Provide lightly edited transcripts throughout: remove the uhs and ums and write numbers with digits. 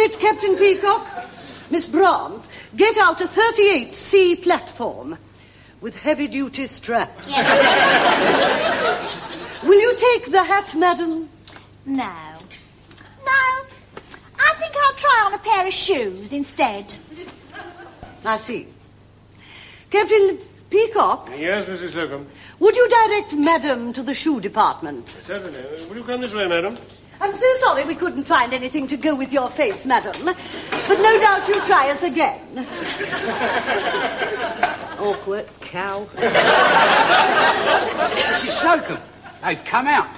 it, Captain Peacock. Miss Brahms, get out a 38C platform with heavy-duty straps. Yes. Will you take the hat, madam? No. I think I'll try on a pair of shoes instead. I see. Captain Peacock? Yes, Mrs. Slocum? Would you direct madam to the shoe department? Certainly. Will you come this way, madam? I'm so sorry we couldn't find anything to go with your face, madam. But no doubt you'll try us again. Awkward cow. Mrs. Slocum, they've come out.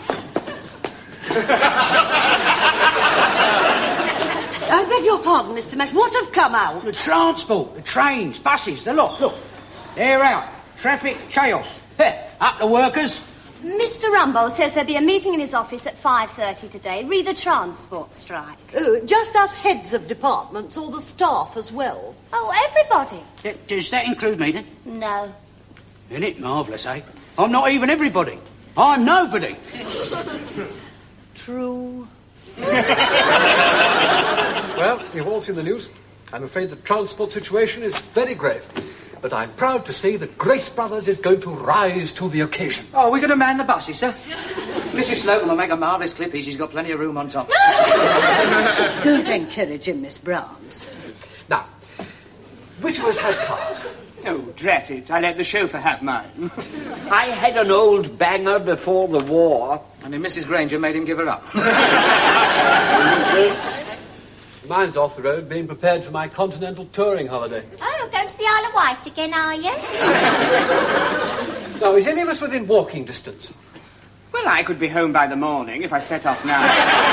I beg your pardon, Mr. Mash. What have come out? The transport, the trains, buses, the lot. Look, they're out. Traffic chaos. Up the workers. Mr. Rumbold says there'll be a meeting in his office at 5:30 today. Re the transport strike. Just us heads of departments or the staff as well? Oh, everybody. Does that include me, then? No. Isn't it marvellous, eh? I'm not even everybody. I'm nobody. True. Well, you've all seen the news. I'm afraid the transport situation is very grave. But I'm proud to say that Grace Brothers is going to rise to the occasion. Oh, we're going to man the buses, sir? Mrs. Slocum will make a marvellous clippy. She's got plenty of room on top. Don't encourage him, Miss Brahms. Now, which of us has cars? Oh, drat it. I let the chauffeur have mine. I had an old banger before the war. And then Mrs. Granger made him give her up. Mine's off the road, being prepared for my continental touring holiday. Oh, you're going to the Isle of Wight again, are you? Now, is any of us within walking distance? Well, I could be home by the morning if I set off now.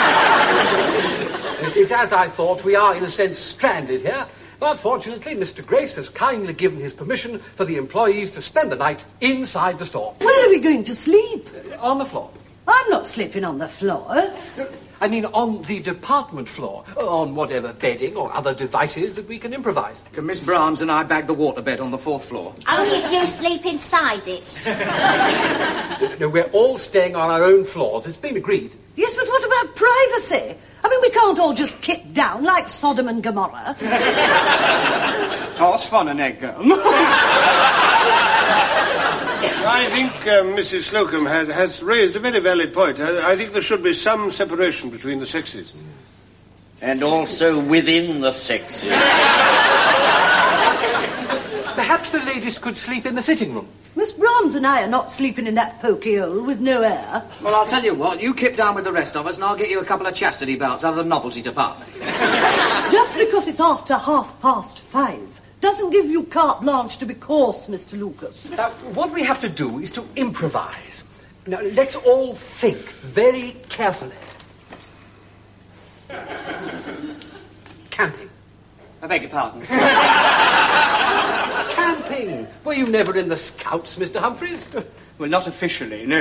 It's as I thought. We are, in a sense, stranded here. But fortunately, Mr. Grace has kindly given his permission for the employees to spend the night inside the store. Where are we going to sleep? On the floor. I'm not sleeping on the floor. I mean, on the department floor, on whatever bedding or other devices that we can improvise. Can Miss Brahms and I bag the waterbed on the 4th floor? Only if you sleep inside it. No, we're all staying on our own floors. It's been agreed. Yes, but what about privacy? I mean, we can't all just kick down like Sodom and Gomorrah. Or Swan and Egg Girl. I think Mrs. Slocum has raised a very valid point. I think there should be some separation between the sexes. And also within the sexes. Perhaps the ladies could sleep in the fitting room. Miss Brahms and I are not sleeping in that pokey hole with no air. Well, I'll tell you what. You kip down with the rest of us and I'll get you a couple of chastity belts out of the novelty department. Just because it's after 5:30 doesn't give you carte blanche to be coarse, Mr. Lucas. Now, what we have to do is to improvise. Now, let's all think very carefully. Camping. I beg your pardon. Camping. Were you never in the Scouts, Mr. Humphreys? Well, not officially, no.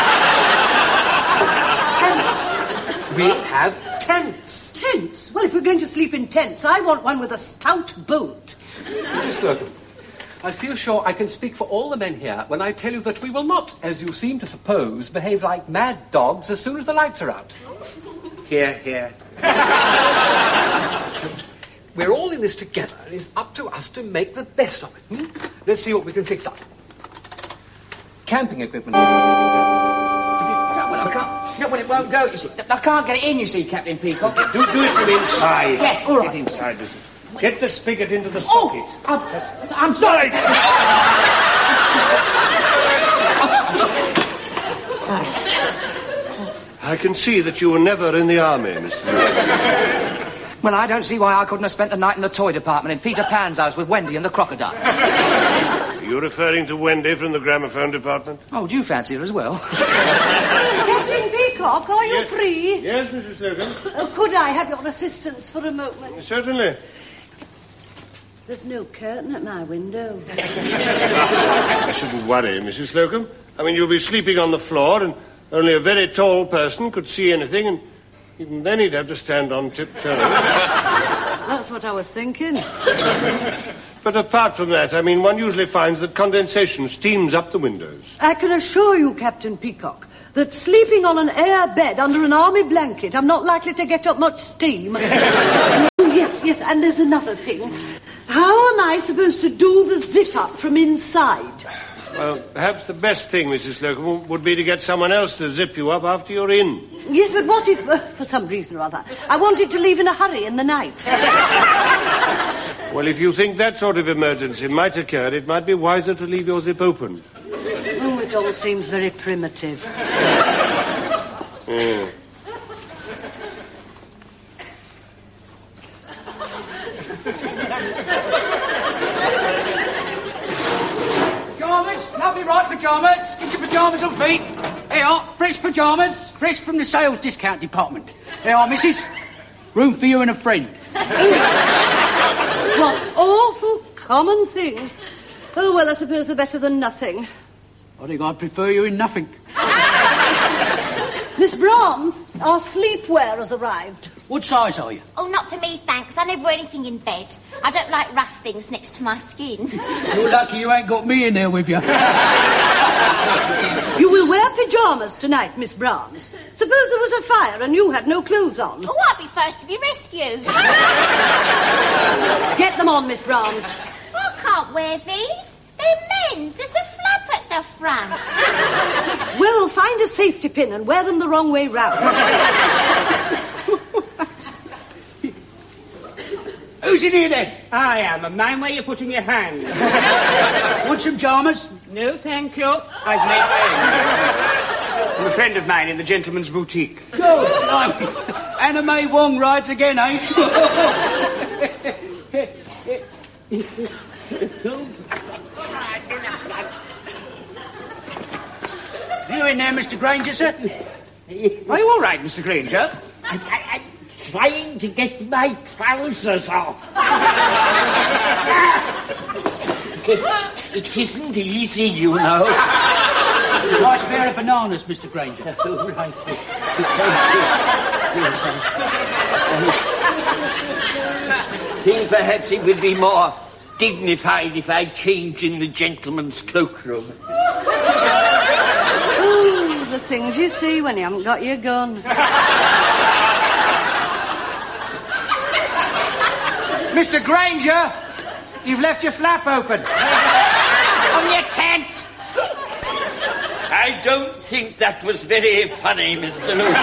Tents. We have tents. Tents? Well, if we're going to sleep in tents, I want one with a stout bolt. Mrs. Slocum, I feel sure I can speak for all the men here when I tell you that we will not, as you seem to suppose, behave like mad dogs as soon as the lights are out. Here, here. We're all in this together, and it's up to us to make the best of it. Let's see what we can fix up. Camping equipment. Well, I can't. No, well, it won't go, you see. I can't get it in, you see, Captain Peacock. Do it from inside. Yes, all right. Get inside, Mrs. Get the spigot into the socket. I'm sorry. I can see that you were never in the army, Mr. Well, I don't see why I couldn't have spent the night in the toy department in Peter Pan's house with Wendy and the crocodile. Are you referring to Wendy from the gramophone department? Oh, do you fancy her as well? Captain Peacock, are you free? Yes, Mrs. Slocum. Oh, could I have your assistance for a moment? Certainly. There's no curtain at my window. I shouldn't worry, Mrs. Slocum. I mean, you'll be sleeping on the floor, and only a very tall person could see anything, and even then he'd have to stand on tiptoe. That's what I was thinking. But apart from that, I mean, one usually finds that condensation steams up the windows. I can assure you, Captain Peacock, that sleeping on an air bed under an army blanket, I'm not likely to get up much steam. And there's another thing. How am I supposed to do the zip-up from inside? Well, perhaps the best thing, Mrs. Slocum, would be to get someone else to zip you up after you're in. Yes, but what if, for some reason or other, I wanted to leave in a hurry in the night? Well, if you think that sort of emergency might occur, it might be wiser to leave your zip open. Oh, it all seems very primitive. Yeah. Pyjamas, lovely right pyjamas. Get your pyjamas on feet. Here are fresh pyjamas, fresh from the sales discount department. There are, missus. Room for you and a friend. What awful common things. Oh, well, I suppose they're better than nothing. I think I'd prefer you in nothing. Miss Brahms, our sleepwear has arrived. What size are you? Oh, not for me, thanks. I never wear anything in bed. I don't like rough things next to my skin. You're lucky you ain't got me in there with you. You will wear pyjamas tonight, Miss Brahms. Suppose there was a fire and you had no clothes on. Oh, I'll be first to be rescued. Get them on, Miss Brahms. I can't wear these. They're men's. There's a flap at the front. Well, find a safety pin and wear them the wrong way round. Who's in here then? I am. And mind where you're putting your hand. Want some pyjamas? No, thank you. I've made my own. I'm a friend of mine in the gentleman's boutique. Good. Anna May Wong rides again, eh? You in there, Mr. Granger, sir? Are you all right, Mr. Granger? I'm trying to get my trousers off. It isn't easy, you know. Nice pair of bananas, Mr. Granger. Oh, right. I think perhaps it would be more dignified if I changed in the gentleman's cloakroom. Oh, the things you see when you haven't got your gun. Mr. Granger, you've left your flap open. On your tent. I don't think that was very funny, Mr. Luke.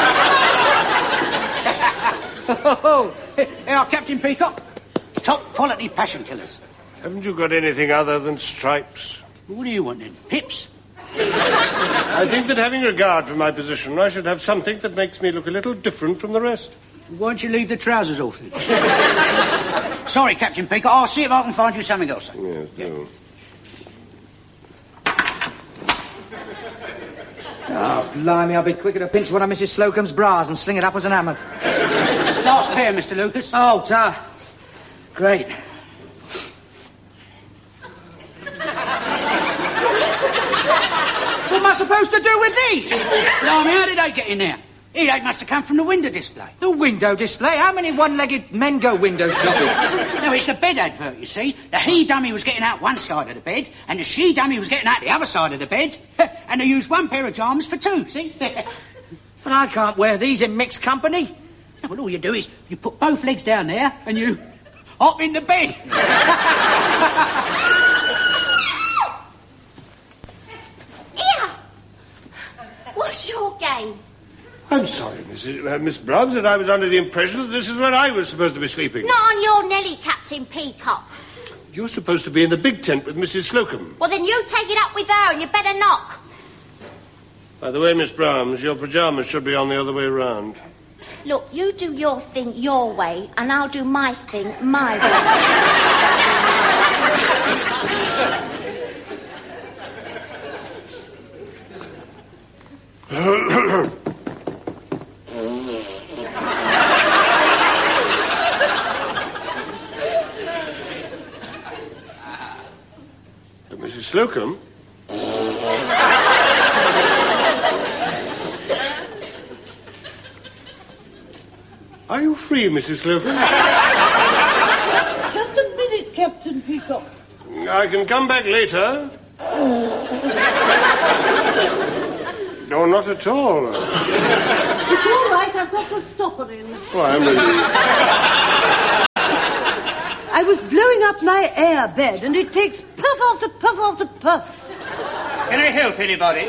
Oh, here are Captain Peacock. Top quality passion killers. Haven't you got anything other than stripes? What do you want then? Pips? I think that having regard for my position, I should have something that makes me look a little different from the rest. Why don't you leave the trousers off then? Sorry, Captain Peacock. I'll see if I can find you something else. Yes, no. Oh, blimey, I'll be quicker to pinch one of Mrs. Slocum's bras and sling it up as an hammer. Last pair, Mr. Lucas. Oh, great. What am I supposed to do with these? Blimey, how did they get in there? They must have come from the window display. The window display? How many one-legged men go window shopping? No, it's the bed advert, you see. The he dummy was getting out one side of the bed, and the she dummy was getting out the other side of the bed. And they used one pair of pyjamas for two, see? But I can't wear these in mixed company. No, well, all you do is you put both legs down there, and you hop in the bed. Here. What's your game? I'm sorry, Miss Brahms, that I was under the impression that this is where I was supposed to be sleeping. Not on your Nelly, Captain Peacock. You're supposed to be in the big tent with Mrs. Slocum. Well, then you take it up with her, and you better knock. By the way, Miss Brahms, your pyjamas should be on the other way round. Look, you do your thing your way, and I'll do my thing my way. Mrs. Slocum? Are you free, Mrs. Slocum? Just a minute, Captain Peacock. I can come back later. No, not at all. It's all right, I've got the stopper in. Oh, I'm relieved. I was blowing up my air bed, and it takes puff after puff after puff. Can I help anybody?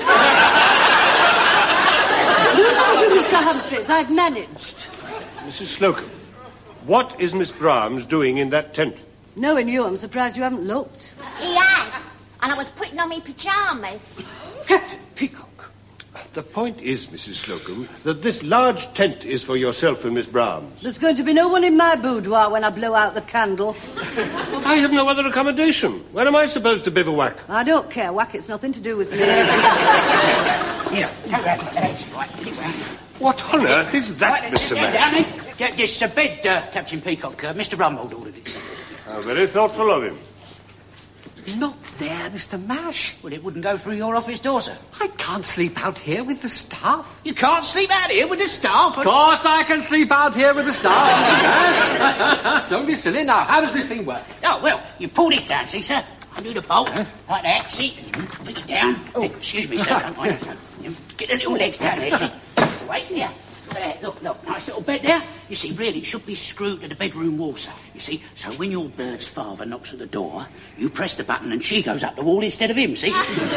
No problem, Mr. Humphreys. I've managed. Mrs. Slocum, what is Miss Brahms doing in that tent? Knowing you, I'm surprised you haven't looked. He has. And I was putting on me pyjamas. Captain Peacock. The point is, Mrs. Slocum, that this large tent is for yourself and Miss Brahms. There's going to be no one in my boudoir when I blow out the candle. I have no other accommodation. Where am I supposed to bivouac? I don't care, Whack. It's nothing to do with me. Here, that's right. What on earth is that, Mr. Mash? It's a bed, Captain Peacock. Mr. Rumbold ordered it. How very thoughtful of him. Not there, Mr. Mash. Well, it wouldn't go through your office door, sir. I can't sleep out here with the staff. You can't sleep out here with the staff? Of course I can sleep out here with the staff, Mr. Mash. Don't be silly now. How does this thing work? Oh, well, you pull this down, see, sir? Undo the bolt, like that, see? Put it down. Oh, excuse me, sir. Don't mind. Get the little legs down there, see? That's the way, yeah. Look, nice little bed there. You see, really, it should be screwed to the bedroom wall, sir. You see, so when your bird's father knocks at the door, you press the button and she goes up the wall instead of him, see?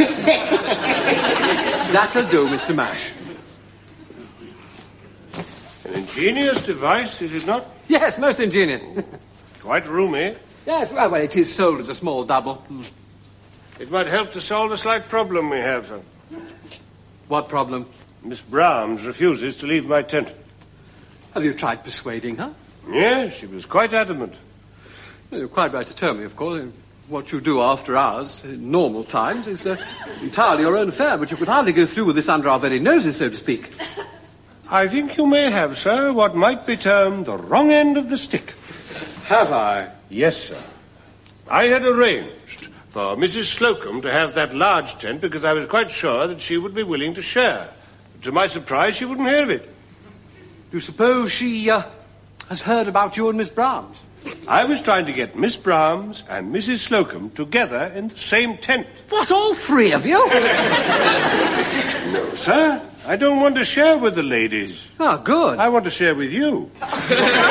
That'll do, Mr. Mash. An ingenious device, is it not? Yes, most ingenious. Quite roomy. Yes, well, it is sold as a small double. It might help to solve a slight problem we have, sir. What problem? Miss Brahms refuses to leave my tent. Have you tried persuading her? Yes, she was quite adamant. Well, you're quite right to tell me, of course. What you do after hours, in normal times, is entirely your own affair, but you could hardly go through with this under our very noses, so to speak. I think you may have, sir, what might be termed the wrong end of the stick. Have I? Yes, sir. I had arranged for Mrs. Slocum to have that large tent because I was quite sure that she would be willing to share. To my surprise, she wouldn't hear of it. You suppose she has heard about you and Miss Brahms? I was trying to get Miss Brahms and Mrs. Slocum together in the same tent. What, all three of you? No, sir. I don't want to share with the ladies. Oh, good. I want to share with you.